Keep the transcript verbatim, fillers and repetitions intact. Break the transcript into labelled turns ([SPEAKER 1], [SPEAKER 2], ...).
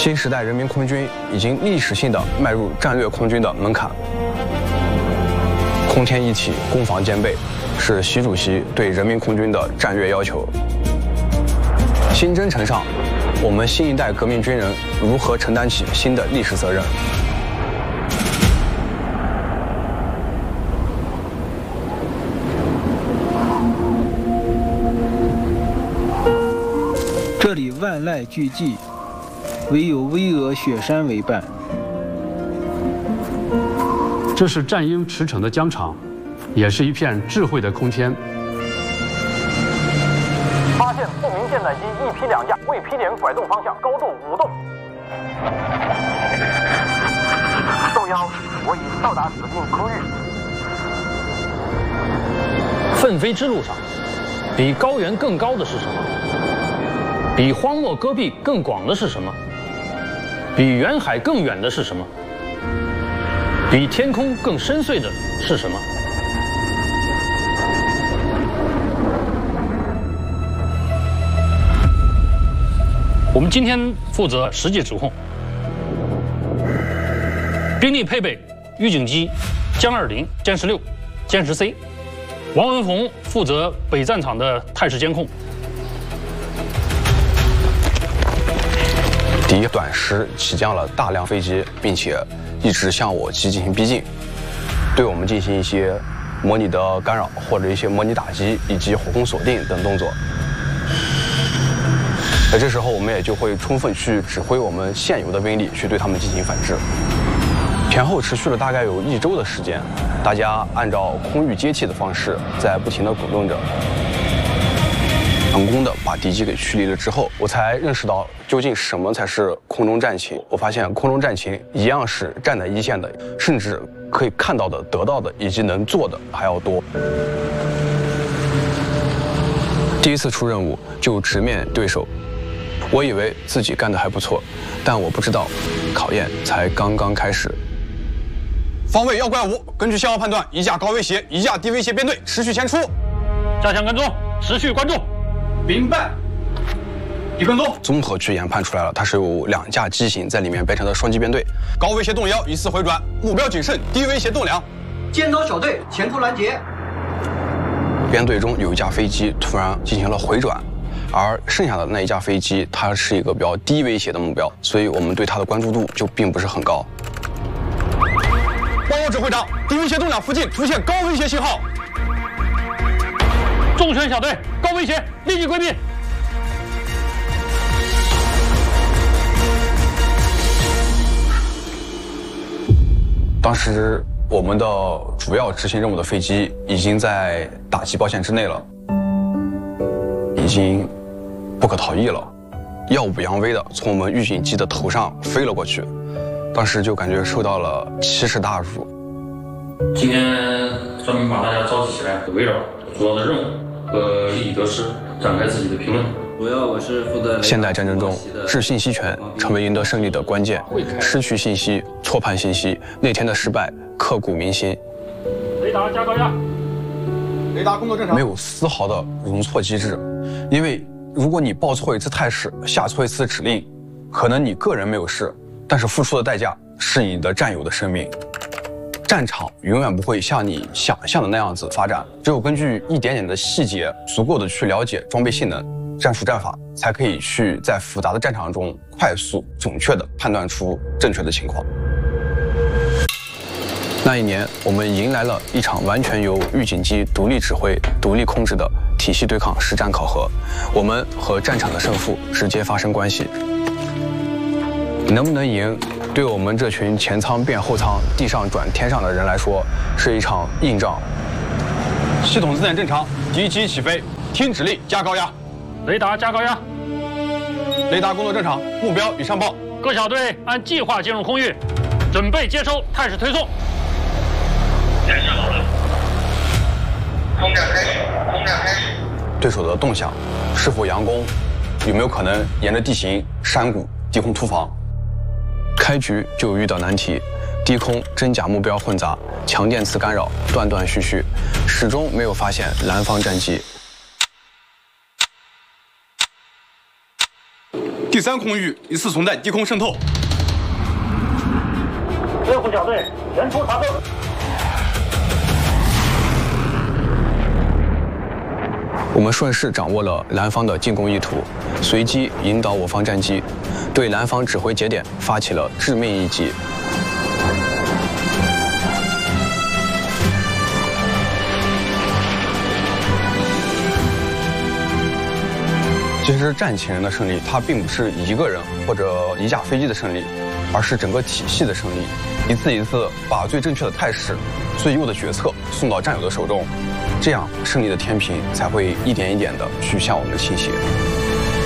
[SPEAKER 1] 新时代人民空军已经历史性的迈入战略空军的门槛。空天一体，攻防兼备，是习主席对人民空军的战略要求。新征程上，我们新一代革命军人如何承担起新的历史责任？
[SPEAKER 2] 这里万籁俱寂，唯有巍峨雪山为伴。
[SPEAKER 3] 这是战鹰驰骋的疆场，也是一片智慧的空天。
[SPEAKER 4] 发现不明舰载机一批两架，未批点拐动方向，高度五洞。受邀，我已到达指定空域。
[SPEAKER 5] 奋飞之路上，比高原更高的是什么？比荒漠戈壁更广的是什么？比远海更远的是什么？比天空更深邃的是什么？我们今天负责实际指控。兵力配备：预警机、歼二零、歼十六、歼十 C。王文宏负责北战场的态势监控。
[SPEAKER 1] 敌短时起降了大量飞机，并且一直向我机进行逼近，对我们进行一些模拟的干扰或者一些模拟打击以及火攻锁定等动作。在这时候，我们也就会充分去指挥我们现有的兵力去对他们进行反制。前后持续了大概有一周的时间，大家按照空域接替的方式在不停地滚动着。成功的把敌机给驱离了之后，我才认识到究竟什么才是空中战情。我发现空中战情一样是站在一线的，甚至可以看到的、得到的以及能做的还要多。第一次出任务就直面对手，我以为自己干得还不错，但我不知道，考验才刚刚开始。
[SPEAKER 6] 方位要怪五，根据信号判断，一架高威胁，一架低威胁编队持续前出，
[SPEAKER 5] 加强跟踪，持续关注。
[SPEAKER 6] 明白。一跟踪，
[SPEAKER 1] 综合去研判出来了，它是有两架机型在里面编成的双机编队。
[SPEAKER 6] 高威胁动幺，依次回转，目标谨慎；低威胁动两，
[SPEAKER 7] 尖刀小队前突拦截。
[SPEAKER 1] 编队中有一架飞机突然进行了回转，而剩下的那一架飞机，它是一个比较低威胁的目标，所以我们对它的关注度就并不是很高。
[SPEAKER 6] 报告指挥长，低威胁动两附近出现高威胁信号。
[SPEAKER 5] 重拳小队，高威胁，立即规避。
[SPEAKER 1] 当时我们的主要执行任务的飞机已经在打击包线之内了，已经不可逃逸了，耀武扬威的从我们预警机的头上飞了过去，当时就感觉受到了奇耻大辱。
[SPEAKER 8] 今天专门把大家召集起来，围绕主要的任务和利益得失展开自己的评论。
[SPEAKER 9] 主要我是负责。
[SPEAKER 1] 现代战争中，治信息权成为赢得胜利的关键。失去信息，错判信息，那天的失败刻骨铭心。
[SPEAKER 5] 雷达加高压，
[SPEAKER 6] 雷达工作正常。
[SPEAKER 1] 没有丝毫的容错机制，因为如果你报错一次态势，下错一次指令，可能你个人没有事，但是付出的代价是你的战友的生命。战场永远不会像你想象的那样子发展，只有根据一点点的细节，足够的去了解装备性能、战术战法，才可以去在复杂的战场中快速、准确地判断出正确的情况。那一年，我们迎来了一场完全由预警机独立指挥、独立控制的体系对抗实战考核，我们和战场的胜负直接发生关系。能不能赢，对我们这群前舱变后舱、地上转天上的人来说，是一场硬仗。
[SPEAKER 6] 系统自检正常，敌机起飞，听指令加高压。
[SPEAKER 5] 雷达加高压，
[SPEAKER 6] 雷达工作正常，目标已上报。
[SPEAKER 5] 各小队按计划进入空域，准备接收态势推送。
[SPEAKER 10] 检视好了，空战开始，空战开始。
[SPEAKER 1] 对手的动向是否佯攻，有没有可能沿着地形、山谷低空突防？开局就遇到难题，低空真假目标混杂，强电磁干扰断断续续，始终没有发现蓝方战机。
[SPEAKER 6] 第三空域一次存在低空渗透。
[SPEAKER 4] 猎户小队全出查证。
[SPEAKER 1] 我们顺势掌握了蓝方的进攻意图，随机引导我方战机，对蓝方指挥节点发起了致命一击。其实战前人的胜利，它并不是一个人或者一架飞机的胜利，而是整个体系的胜利。一次一次把最正确的态势、最优的决策送到战友的手中，这样胜利的天平才会一点一点的去向我们倾斜。